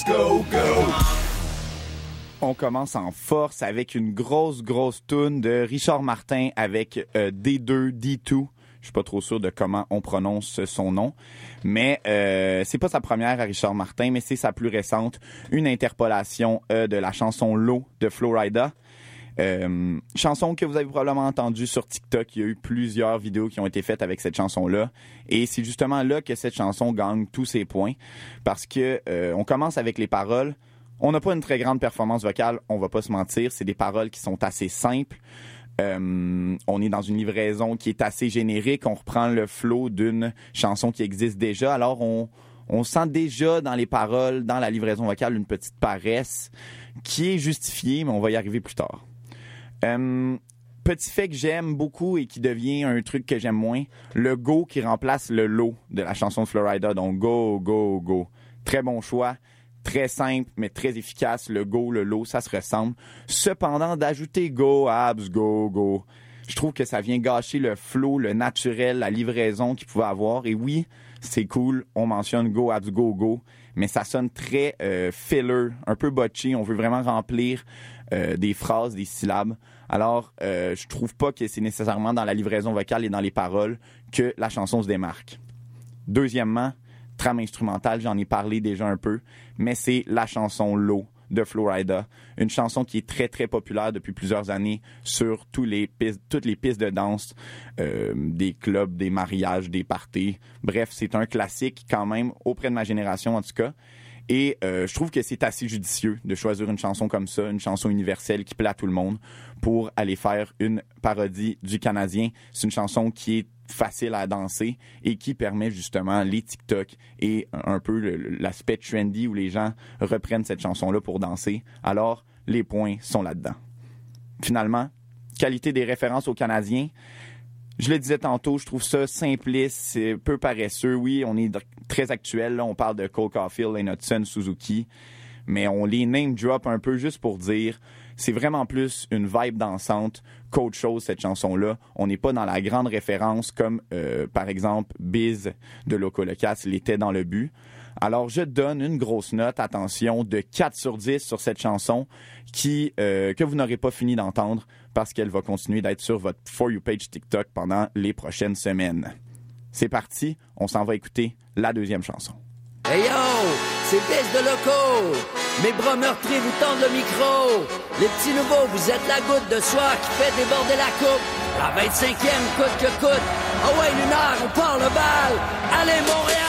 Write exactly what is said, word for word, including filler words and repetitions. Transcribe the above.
Go, go! On commence en force avec une grosse, grosse toune de Richard Martin avec euh, D deux, D deux. Je suis pas trop sûr de comment on prononce son nom, mais euh, c'est pas sa première à Richard Martin, mais c'est sa plus récente, une interpolation euh, de la chanson Low de Flo Rida. Euh, chanson que vous avez probablement entendue sur TikTok. Il y a eu plusieurs vidéos qui ont été faites avec cette chanson-là. Et c'est justement là que cette chanson gagne tous ses points. Parce que euh, on commence avec les paroles. On n'a pas une très grande performance vocale, on va pas se mentir. C'est des paroles qui sont assez simples. Euh, on est dans une livraison qui est assez générique. On reprend le flow d'une chanson qui existe déjà. Alors, on, on sent déjà dans les paroles, dans la livraison vocale, une petite paresse qui est justifiée, mais on va y arriver plus tard. Euh, petit fait que j'aime beaucoup et qui devient un truc que j'aime moins, le go qui remplace le low de la chanson de Flo Rida. Donc go, go, go. Très bon choix, très simple, mais très efficace. Le go, le low, ça se ressemble. Cependant, d'ajouter go, abs, go, go, je trouve que ça vient gâcher le flow, le naturel, la livraison qu'il pouvait avoir. Et oui, c'est cool, on mentionne go, abs, go, go, mais ça sonne très euh, filler, un peu botché. On veut vraiment remplir euh, des phrases, des syllabes. Alors, euh, je trouve pas que c'est nécessairement dans la livraison vocale et dans les paroles que la chanson se démarque. Deuxièmement, trame instrumentale, j'en ai parlé déjà un peu, mais c'est la chanson Low de Flo Rida, une chanson qui est très très populaire depuis plusieurs années sur tous les pistes, toutes les pistes de danse, euh, des clubs, des mariages, des parties. Bref, c'est un classique quand même auprès de ma génération en tout cas. Et euh, je trouve que c'est assez judicieux de choisir une chanson comme ça, une chanson universelle qui plaît à tout le monde, pour aller faire une parodie du Canadien. C'est une chanson qui est facile à danser et qui permet justement les TikTok et un peu le, l'aspect trendy où les gens reprennent cette chanson-là pour danser. Alors, les points sont là-dedans. Finalement, qualité des références aux Canadiens. Je le disais tantôt, je trouve ça simpliste, c'est peu paresseux. Oui, on est très actuel, là, on parle de Cole Caulfield, Lane Hudson, Suzuki, mais on les name drop un peu juste pour dire, c'est vraiment plus une vibe dansante qu'autre chose, cette chanson-là. On n'est pas dans la grande référence comme, euh, par exemple, Biz de Loco Locas l'était dans le but. Alors, je donne une grosse note, attention, de quatre sur dix sur cette chanson qui euh, que vous n'aurez pas fini d'entendre parce qu'elle va continuer d'être sur votre For You page TikTok pendant les prochaines semaines. C'est parti, on s'en va écouter la deuxième chanson. Hey yo, c'est Biz de Loco. Mes bras meurtris vous tendent le micro. Les petits nouveaux, vous êtes la goutte de soie qui fait déborder la coupe. La vingt-cinquième coûte que coûte. Ah ouais, Lunaire, on part le bal. Allez, Montréal!